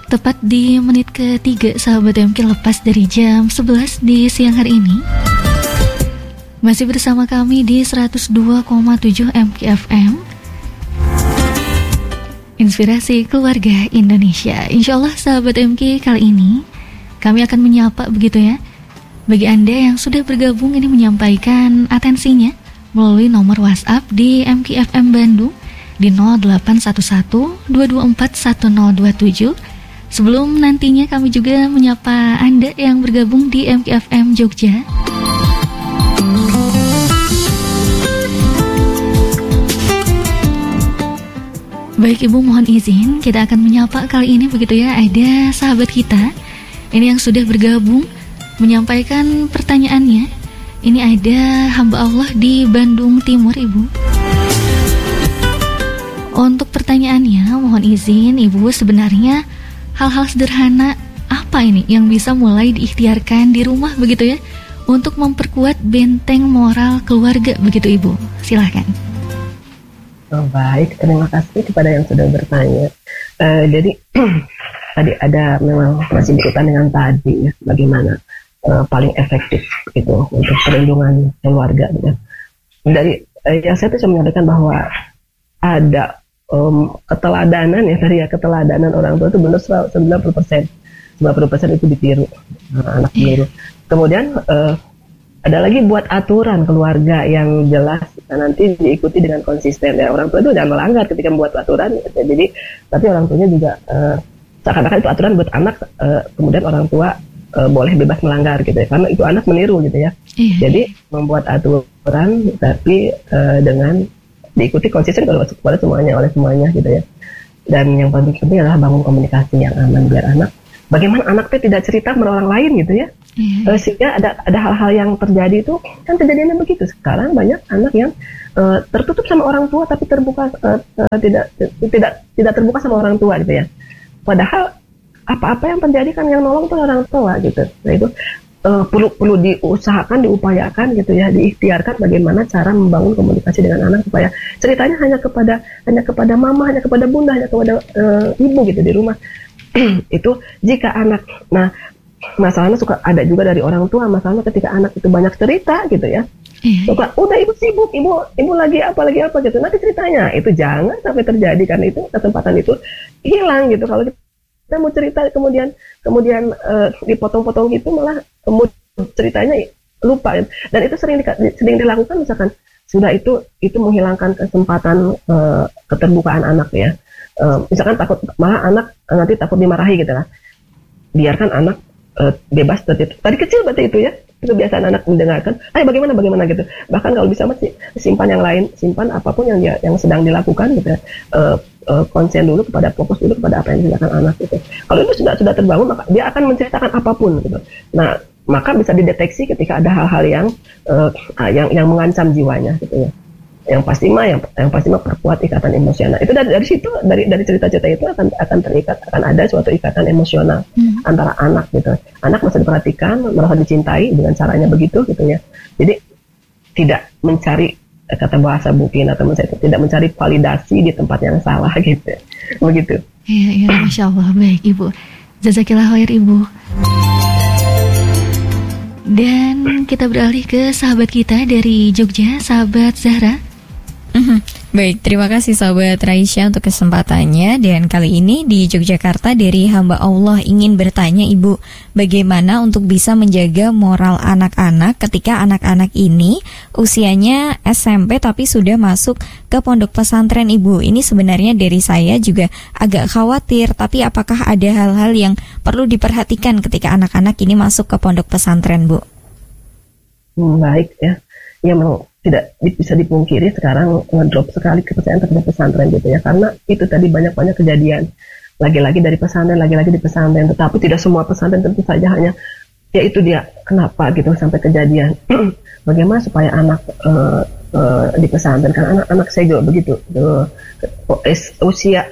Tepat di menit ketiga sahabat MK lepas dari jam 11 di siang hari ini. Masih bersama kami di 102,7 MKFM, Inspirasi Keluarga Indonesia. Insya Allah sahabat MK, kali ini kami akan menyapa begitu ya, bagi Anda yang sudah bergabung ini, menyampaikan atensinya melalui nomor WhatsApp di MKFM Bandung di 0811-224-1027. Sebelum nantinya kami juga menyapa Anda yang bergabung di MKFM Jogja. Baik Ibu, mohon izin kita akan menyapa kali ini begitu ya, ada sahabat kita ini yang sudah bergabung menyampaikan pertanyaannya. Ini ada hamba Allah di Bandung Timur, Ibu. Untuk pertanyaannya, mohon izin Ibu, sebenarnya hal-hal sederhana apa ini yang bisa mulai diikhtiarkan di rumah begitu ya, untuk memperkuat benteng moral keluarga begitu Ibu? Silahkan. Baik, terima kasih kepada yang sudah bertanya. Jadi tadi ada memang masih berkaitan dengan tadi ya, bagaimana paling efektif itu untuk perlindungan keluarga. Ya. Dari yang saya tuh menyampaikan bahwa ada keteladanan ya, dari keteladanan orang tua itu benar 90% itu ditiru, anak ditiru. Kemudian ada lagi buat aturan keluarga yang jelas, nanti diikuti dengan konsisten ya. Orang tua itu jangan melanggar ketika membuat aturan ya. Jadi tapi orang tuanya juga seakan-akan itu aturan buat anak, kemudian orang tua boleh bebas melanggar gitu ya, karena itu anak meniru gitu ya. Jadi membuat aturan tapi dengan diikuti konsisten kepada semuanya, oleh semuanya gitu ya. Dan yang paling penting adalah bangun komunikasi yang aman, biar anak, bagaimana anak itu tidak cerita kepada orang lain gitu ya. Sehingga ada hal-hal yang terjadi itu kan kejadiannya begitu. Sekarang banyak anak yang tertutup sama orang tua tapi terbuka, tidak terbuka sama orang tua gitu ya. Padahal apa-apa yang terjadi kan yang nolong itu orang tua gitu. Nah itu perlu diusahakan, diupayakan gitu ya, diikhtiarkan bagaimana cara membangun komunikasi dengan anak supaya ceritanya hanya kepada mama, hanya kepada bunda, hanya kepada ibu gitu di rumah. Itu jika anak, nah masalahnya suka ada juga dari orang tua, masalahnya ketika anak itu banyak cerita gitu ya, suka udah ibu sibuk, ibu lagi apa gitu, nanti ceritanya itu jangan sampai terjadi, karena itu kesempatan itu hilang gitu. Kalau kita mau cerita kemudian dipotong-potong gitu, malah kemudian ceritanya lupa. Dan itu sering dilakukan, misalkan sudah itu menghilangkan kesempatan keterbukaan anak ya. Misalkan takut, malah anak nanti takut dimarahi gitu lah. Biarkan anak bebas tadi kecil berarti itu ya. Itu kebiasaan anak mendengarkan, ayo bagaimana gitu. Bahkan kalau bisa masih simpan yang lain, simpan apapun yang sedang dilakukan gitu ya. Konsen dulu fokus dulu kepada apa yang dilakukan anak gitu. Kalau itu sudah terbangun, maka dia akan menceritakan apapun gitu. Nah, maka bisa dideteksi ketika ada hal-hal yang mengancam jiwanya gitu ya. Yang pasti mah perkuat ikatan emosional. Itu dari situ, dari cerita-cerita itu akan terikat, akan ada suatu ikatan emosional antara anak gitu. Anak merasa diperhatikan, merasa dicintai dengan caranya begitu gitu ya. Jadi tidak mencari kata bahasa mungkin, atau tidak mencari validasi di tempat yang salah gitu. Begitu. Iya, Masya Allah. Baik Ibu, jazakillah khair Ibu. Dan kita beralih ke sahabat kita dari Jogja, sahabat Zahra. Baik, terima kasih sahabat Raisya untuk kesempatannya. Dan kali ini di Yogyakarta dari hamba Allah ingin bertanya Ibu, bagaimana untuk bisa menjaga moral anak-anak ketika anak-anak ini usianya SMP tapi sudah masuk ke pondok pesantren Ibu. Ini sebenarnya dari saya juga agak khawatir, tapi apakah ada hal-hal yang perlu diperhatikan ketika anak-anak ini masuk ke pondok pesantren Bu? Baik ya, memang tidak bisa dipungkiri sekarang ngedrop sekali kepercayaan terhadap pesantren gitu ya, karena itu tadi banyak kejadian lagi-lagi dari pesantren, lagi-lagi di pesantren, tetapi tidak semua pesantren tentu saja hanya ya itu dia kenapa gitu sampai kejadian. Bagaimana supaya anak di pesantren, kan anak saya juga begitu usia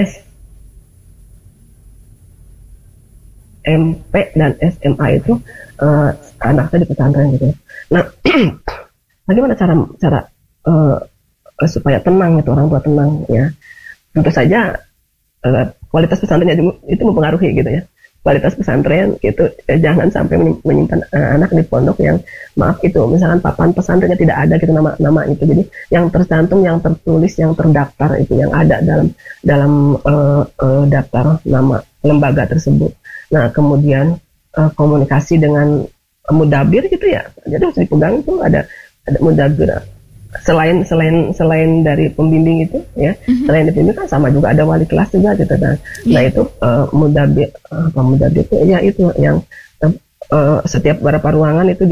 SMP dan SMA itu anak saya di pesantren gitu. Nah bagaimana cara supaya tenang itu, orang tua tenang ya. Tentu saja kualitas pesantrennya itu mempengaruhi gitu ya. Kualitas pesantren gitu, jangan sampai menyimpan anak di pondok yang maaf itu misalkan papan pesantrennya tidak ada gitu nama itu. Jadi yang tercantum, yang tertulis, yang terdaftar itu yang ada dalam daftar nama lembaga tersebut. Nah kemudian komunikasi dengan mudabir gitu ya, jadi harus dipegang itu ada mudabir. Selain dari pembimbing itu ya, selain pembimbing kan sama juga ada wali kelas juga gitu kan. Nah itu mudabir itu ya itu yang setiap beberapa ruangan itu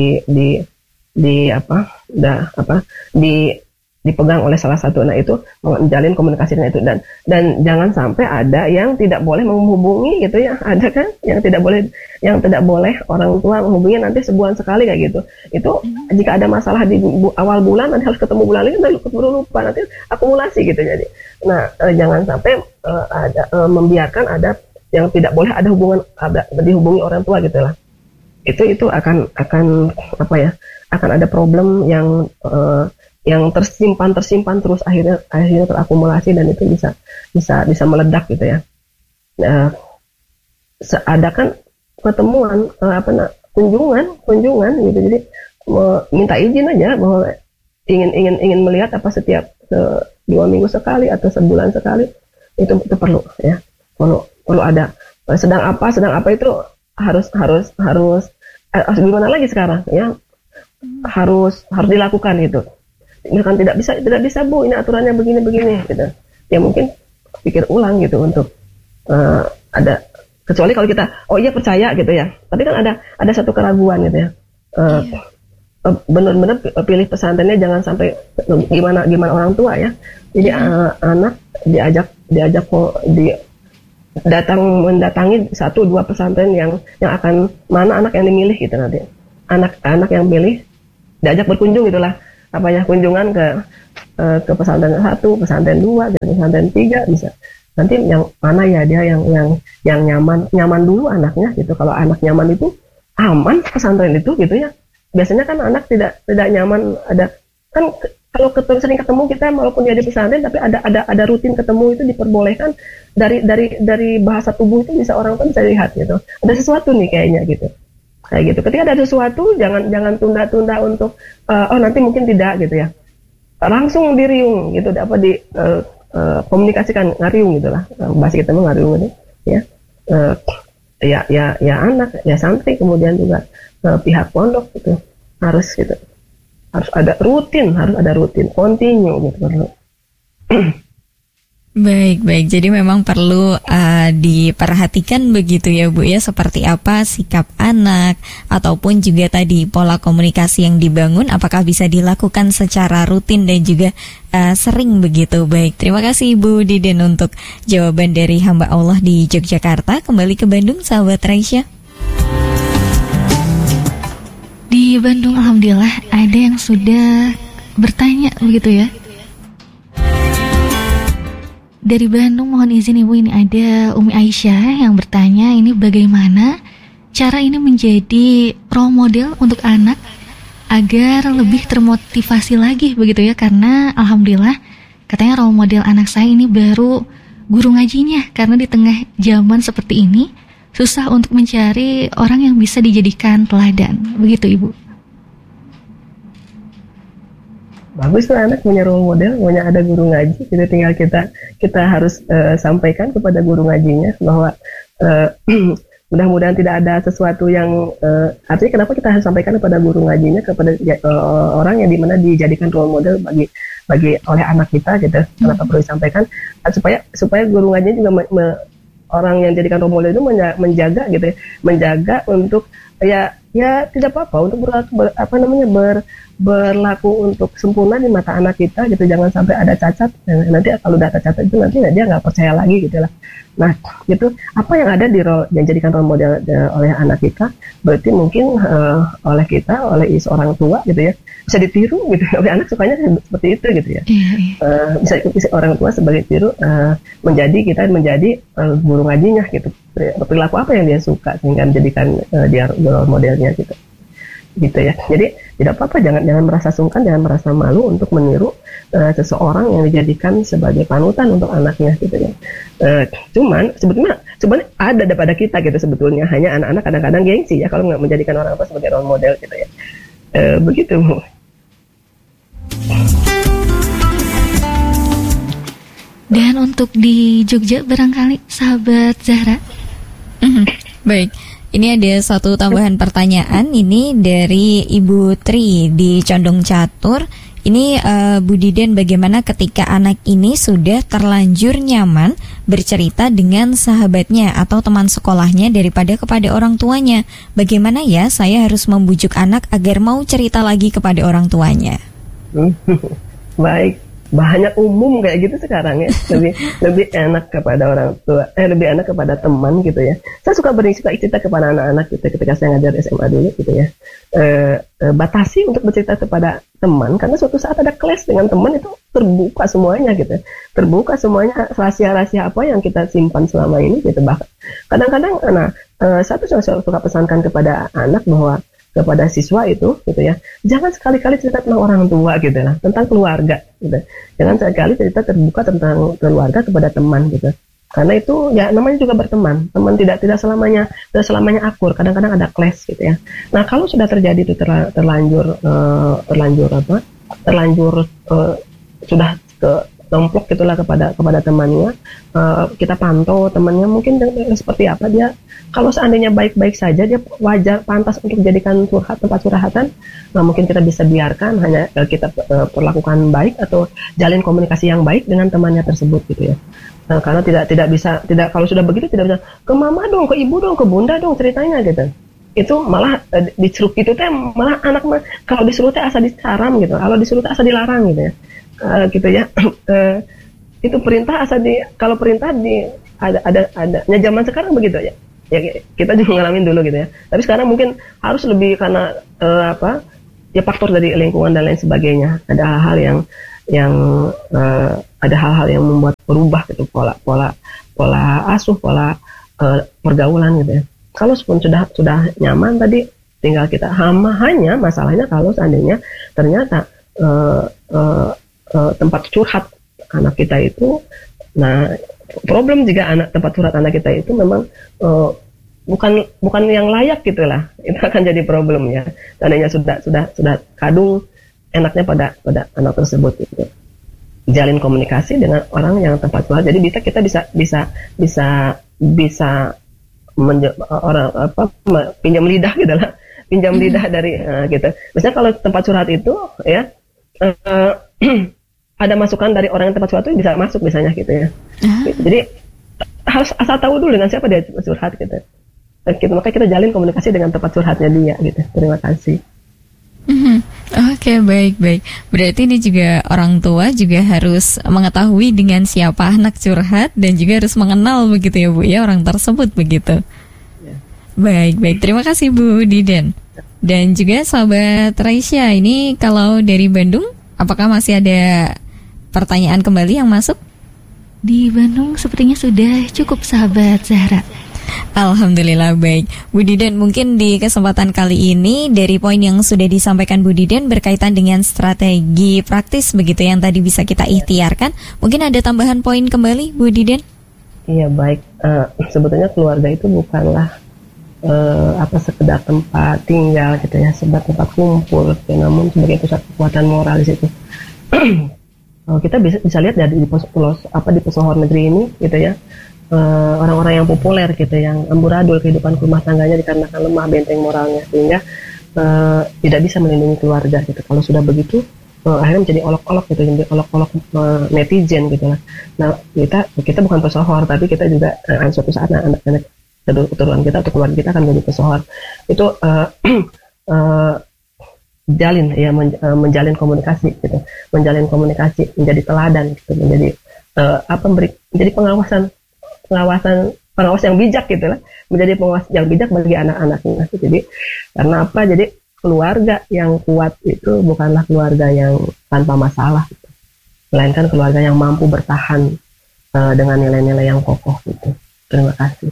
dipegang oleh salah satu. Nah itu menjalin komunikasi dengan itu dan jangan sampai ada yang tidak boleh menghubungi gitu ya. Ada kan yang tidak boleh orang tua menghubungi nanti sebulan sekali kayak gitu. Itu jika ada masalah di awal bulan nanti harus ketemu bulan ini nanti keburu lupa nanti akumulasi gitu jadi. Nah jangan sampai membiarkan ada yang tidak boleh ada hubungan dihubungi orang tua gitu lah. Itu akan apa ya? Akan ada problem yang tersimpan terus akhirnya terakumulasi dan itu bisa meledak gitu ya. Adakan pertemuan kunjungan gitu, jadi minta izin aja bahwa ingin melihat apa setiap 2 minggu sekali atau sebulan sekali itu perlu ya, perlu ada sedang apa itu harus gimana lagi sekarang ya, harus dilakukan gitu. Misalkan tidak bisa Bu, ini aturannya begini gitu ya, mungkin pikir ulang gitu untuk ada, kecuali kalau kita iya percaya gitu ya, tapi kan ada satu keraguan gitu ya. Benar-benar pilih pesantrennya jangan sampai gimana orang tua ya. Jadi anak mendatangi 1-2 pesantren yang akan mana anak yang dimilih gitu nanti. Anak yang pilih diajak berkunjung gitulah, kunjungan ke pesantren 1, pesantren 2, pesantren 3 bisa. Nanti yang mana ya dia yang nyaman dulu anaknya gitu. Kalau anak nyaman itu aman pesantren itu gitu ya. Biasanya kan anak tidak nyaman, ada kan kalau sering ketemu kita walaupun dia di pesantren tapi ada rutin ketemu itu diperbolehkan, dari bahasa tubuh itu bisa orang pun bisa lihat gitu. Ada sesuatu nih kayaknya gitu. Kayak gitu. Ketika ada sesuatu jangan tunda-tunda untuk nanti mungkin tidak gitu ya. Langsung diriung gitu, komunikasikan, ngariung gitulah. Bahasa kita mah ngariung gitu ya. Ya anak, ya santri, kemudian juga pihak pondok gitu. Harus ada rutin, continue gitu perlu. Baik. Jadi memang perlu diperhatikan begitu ya Bu ya, seperti apa sikap anak ataupun juga tadi pola komunikasi yang dibangun, apakah bisa dilakukan secara rutin dan juga sering begitu. Baik, terima kasih Ibu Diden untuk jawaban dari hamba Allah di Yogyakarta. Kembali ke Bandung, sahabat Raisya. Di Bandung alhamdulillah ada yang sudah bertanya begitu ya. Dari Bandung, mohon izin Ibu, ini ada Umi Aisyah yang bertanya, ini bagaimana cara ini menjadi role model untuk anak agar lebih termotivasi lagi begitu ya, karena alhamdulillah katanya role model anak saya ini baru guru ngajinya, karena di tengah zaman seperti ini susah untuk mencari orang yang bisa dijadikan teladan, begitu Ibu. Bagus tuh anak punya role model, punya ada guru ngaji, jadi tinggal kita harus sampaikan kepada guru ngajinya bahwa mudah-mudahan tidak ada sesuatu yang artinya kenapa kita harus sampaikan kepada guru ngajinya, kepada orang yang dimana dijadikan role model bagi oleh anak kita gitu. Kenapa perlu disampaikan supaya guru ngajinya juga orang yang jadikan role model itu menjaga gitu ya, menjaga untuk ya tidak apa-apa untuk berlaku untuk sempurna di mata anak kita gitu, jangan sampai ada cacat. Nanti kalau udah ada cacat itu nanti dia nggak percaya lagi gitu lah. Nah gitu, apa yang ada yang jadikan role model oleh anak kita, berarti mungkin oleh seorang tua gitu ya, bisa ditiru gitu. Oleh anak sukanya seperti itu gitu ya. Bisa orang tua sebagai tiru, kita menjadi guru ngajinya gitu. Perilaku apa yang dia suka sehingga menjadikan dia role modelnya gitu ya. Jadi tidak apa-apa, jangan merasa sungkan, jangan merasa malu untuk meniru seseorang yang dijadikan sebagai panutan untuk anaknya gitu ya. Cuman sebetulnya ada pada kita gitu sebetulnya, hanya anak-anak kadang-kadang gengsi ya kalau nggak menjadikan orang tua sebagai role model gitu ya. Begitu. Dan untuk di Jogja barangkali sahabat Zahra. Baik, ini ada satu tambahan pertanyaan ini dari Ibu Tri di Condong Catur. Ini Bu Diden, bagaimana ketika anak ini sudah terlanjur nyaman bercerita dengan sahabatnya atau teman sekolahnya daripada kepada orang tuanya? Bagaimana ya saya harus membujuk anak agar mau cerita lagi kepada orang tuanya? Baik, banyak umum kayak gitu sekarang ya. Lebih enak kepada orang tua, lebih enak kepada teman gitu ya. Saya suka cerita kepada anak-anak gitu ketika saya ngajar SMA dulu gitu ya. Batasi untuk bercerita kepada teman, karena suatu saat ada kelas dengan teman itu terbuka semuanya gitu. Terbuka semuanya, rahasia-rahasia apa yang kita simpan selama ini gitu. Bahkan kadang-kadang saya suka pesankan kepada anak bahwa kepada siswa itu gitu ya, jangan sekali-kali cerita tentang orang tua gitu lah, tentang keluarga gitu. Jangan sekali cerita terbuka tentang keluarga kepada teman gitu. Karena itu ya namanya juga berteman. Teman tidak selamanya akur. Kadang-kadang ada clash gitu ya. Nah, kalau sudah terjadi itu sudah ke templok gitulah kepada temannya, kita pantau temannya mungkin seperti apa dia. Kalau seandainya baik-baik saja, dia wajar pantas untuk dijadikan tempat curhatan. Nah, mungkin kita bisa biarkan, hanya kita perlakukan baik atau jalin komunikasi yang baik dengan temannya tersebut gitu ya. Nah, karena tidak bisa kalau sudah begitu tidak bisa ke mama dong, ke ibu dong, ke bunda dong ceritanya gitu. Itu malah disuruh gitu teh, malah anak kalau disuruh teh asa dicaram gitu, kalau disuruh teh asa dilarang gitu ya. Gitu ya. Itu perintah kalau perintah ada zaman sekarang begitu ya. Ya kita juga ngalamin dulu gitu ya. Tapi sekarang mungkin harus lebih karena ya faktor dari lingkungan dan lain sebagainya. Ada hal-hal yang membuat berubah gitu pola asuh, pola pergaulan gitu ya. Kalau pun sudah nyaman tadi, tinggal kita hanya masalahnya kalau seandainya ternyata tempat curhat anak kita itu, nah problem jika tempat curhat anak kita itu memang bukan yang layak gitulah, itu akan jadi problem ya. Seandainya sudah kadung enaknya pada anak tersebut itu jalin komunikasi dengan orang yang tempat curhat. Jadi kita bisa pinjam lidah gitu lah, pinjam lidah dari gitu. Misalnya kalau tempat curhat itu ya ada masukan dari orang yang tempat curhat itu bisa masuk misalnya gitu ya. Jadi harus asal tahu dulu dengan siapa dia curhat gitu. Maka kita jalin komunikasi dengan tempat curhatnya dia gitu. Terima kasih. Oke, baik. Berarti ini juga orang tua juga harus mengetahui dengan siapa anak curhat dan juga harus mengenal begitu ya Bu ya orang tersebut begitu. Ya. Baik. Terima kasih Bu Diden. Dan juga sahabat Raisya, ini kalau dari Bandung apakah masih ada pertanyaan kembali yang masuk? Di Bandung sepertinya sudah cukup sahabat Zahra. Alhamdulillah, baik. Bu Diden, mungkin di kesempatan kali ini dari poin yang sudah disampaikan Bu Diden berkaitan dengan strategi praktis begitu yang tadi bisa kita ikhtiarkan, mungkin ada tambahan poin kembali Bu Diden? Iya, baik. Sebetulnya keluarga itu bukanlah sekedar tempat tinggal gitu ya, sebagai tempat kumpul, namun sebagai pusat kekuatan moral di situ. Kita bisa lihat ya di pesohor negeri ini gitu ya. Orang-orang yang populer gitu, yang amburadul kehidupan rumah tangganya dikarenakan lemah benteng moralnya, sehingga tidak bisa melindungi keluarga gitu. Kalau sudah begitu akhirnya menjadi olok-olok gitu, menjadi olok-olok netizen gitu lah. Nah, kita bukan pesohor, tapi kita juga suatu saat anak-anak keturunan kita atau keluarga kita akan menjadi pesohor. Itu menjalin komunikasi gitu, menjalin komunikasi, menjadi teladan gitu, menjadi menjadi pengawas yang bijak gitu lah, menjadi pengawas yang bijak bagi anak-anaknya. Jadi karena apa? Jadi keluarga yang kuat itu bukanlah keluarga yang tanpa masalah gitu, melainkan keluarga yang mampu bertahan dengan nilai-nilai yang kokoh gitu. Terima kasih.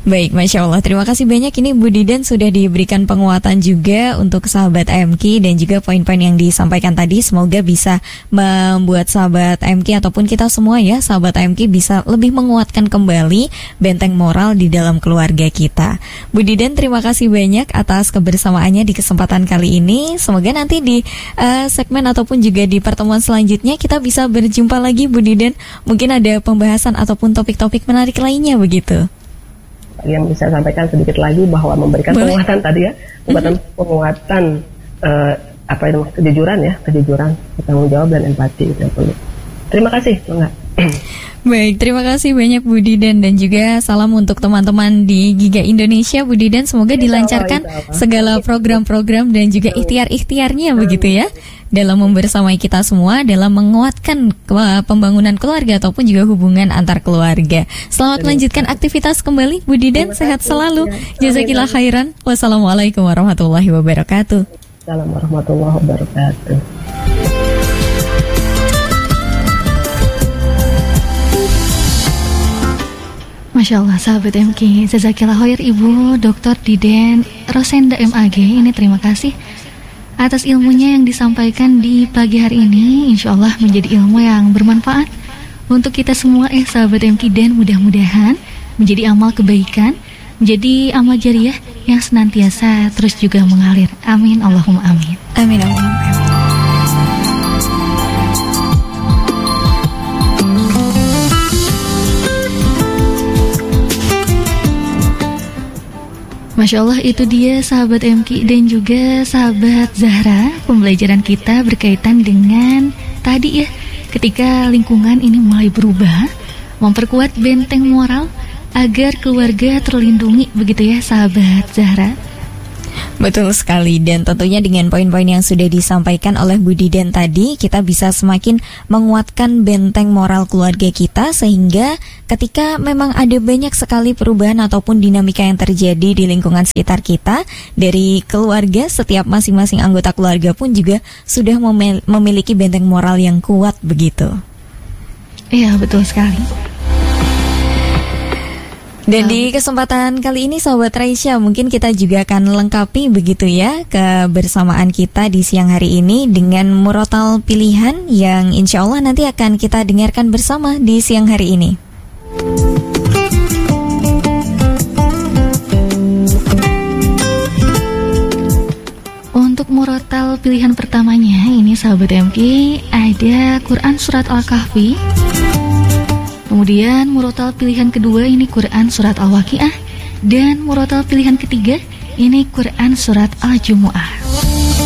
Baik, Masya Allah. Terima kasih banyak. Ini Bu Didan sudah diberikan penguatan juga untuk sahabat MK dan juga poin-poin yang disampaikan tadi. Semoga bisa membuat sahabat MK ataupun kita semua ya, sahabat MK bisa lebih menguatkan kembali benteng moral di dalam keluarga kita. Bu Didan, terima kasih banyak atas kebersamaannya di kesempatan kali ini. Semoga nanti di segmen ataupun juga di pertemuan selanjutnya kita bisa berjumpa lagi, Bu Didan. Mungkin ada pembahasan ataupun topik-topik menarik lainnya begitu. Yang bisa sampaikan sedikit lagi bahwa memberikan penguatan tadi ya, penguatan kejujuran, bertanggung jawab dan empati itu yang perlu. Terima kasih, enggak. Baik, terima kasih banyak Bu Didan dan juga salam untuk teman-teman di Giga Indonesia, Bu Didan. Semoga dilancarkan segala program-program dan juga ikhtiar-ikhtiarnya begitu ya, dalam membersamai kita semua dalam menguatkan pembangunan keluarga ataupun juga hubungan antar keluarga. Selamat melanjutkan aktivitas kembali, Bu Didan. Sehat selalu. Jazakillah khairan. Wassalamualaikum warahmatullahi wabarakatuh. Assalamualaikum warahmatullahi wabarakatuh. Masya Allah, sahabat MK, jazakillah khair Ibu Dr. Didan Rosenda MAG. Ini terima kasih atas ilmunya yang disampaikan di pagi hari ini. Insya Allah menjadi ilmu yang bermanfaat untuk kita semua sahabat MK, dan mudah-mudahan menjadi amal kebaikan, menjadi amal jariah yang senantiasa terus juga mengalir. Amin, Allahumma amin. Amin, Allahumma amin. Masya Allah, itu dia sahabat MK dan juga sahabat Zahra. Pembelajaran kita berkaitan dengan tadi ya, ketika lingkungan ini mulai berubah, memperkuat benteng moral agar keluarga terlindungi, begitu ya sahabat Zahra. Betul sekali, dan tentunya dengan poin-poin yang sudah disampaikan oleh Bu Didan tadi, kita bisa semakin menguatkan benteng moral keluarga kita, sehingga ketika memang ada banyak sekali perubahan ataupun dinamika yang terjadi di lingkungan sekitar kita, dari keluarga, setiap masing-masing anggota keluarga pun juga sudah memiliki benteng moral yang kuat begitu. Iya, betul sekali. Dan di kesempatan kali ini Sobat Raisya, mungkin kita juga akan lengkapi begitu ya kebersamaan kita di siang hari ini dengan murotal pilihan yang insya Allah nanti akan kita dengarkan bersama di siang hari ini. Untuk murotal pilihan pertamanya ini sahabat MK, ada Quran Surat Al-Kahfi. Kemudian murotal pilihan kedua ini Quran Surat Al-Waqiah. Dan murotal pilihan ketiga ini Quran Surat Al-Jumu'ah.